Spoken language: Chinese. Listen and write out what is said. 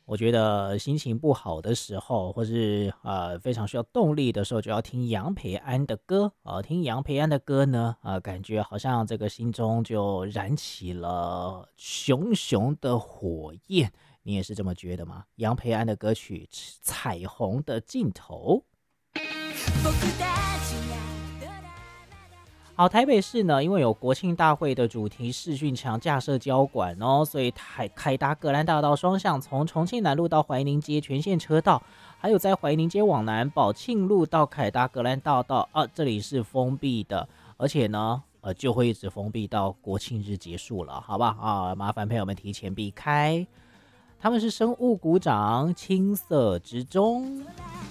我觉得心情不好的时候，或是非常需要动力的时候，就要听杨培安的歌听杨培安的歌呢，感觉好像这个心中就燃起了熊熊的火焰。你也是这么觉得吗？杨培安的歌曲《彩虹的尽头》。好，台北市呢，因为有国庆大会的主题视讯墙架设交管哦，所以凯达格兰大道双向从重庆南路到怀宁街全线车道，还有在怀宁街往南宝庆路到凯达格兰大道这里是封闭的，而且呢，就会一直封闭到国庆日结束了，好吧？麻烦朋友们提前避开。他们是生物股长，青色之中。